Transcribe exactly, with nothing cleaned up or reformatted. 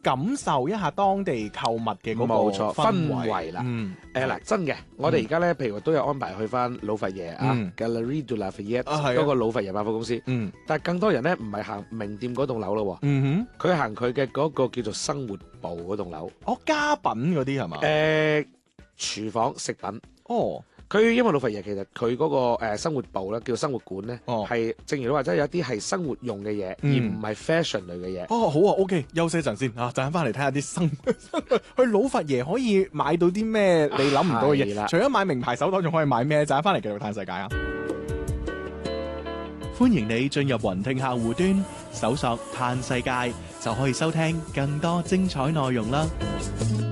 感受一下當地購物嘅嗰冇錯個氛氛圍啦。 嗯， 誒嗱，真嘅，我哋而家咧，譬如話都有安排去翻老佛爺啊嗯 ，Galerie de Lafayette 啊係啊嗰個老佛爺百貨公司。 嗯但係更多人咧唔係行名店嗰棟樓咯喎， 嗯佢行佢嘅嗰個叫做生活部嗰棟樓。 哼，哦，家品嗰啲係嘛？ 誒，廚房食品。 哦， 佢因為老佛爺其實佢嗰個誒生活部咧叫生活館咧， 哦係正如你話齋有啲係生活用嘅嘢，而嗯唔係 fashion 類嘅嘢。 哦，好啊，OK，休息一陣先啊，陣間翻嚟睇下啲生去老佛爺可以買到啲咩你諗唔到嘅嘢， 係啦除咗買名牌手袋，仲可以買咩？陣間翻嚟繼續嘆世界啊！歡迎你進入雲聽客戶端，搜索嘆世界就可以收聽更多精彩內容啦。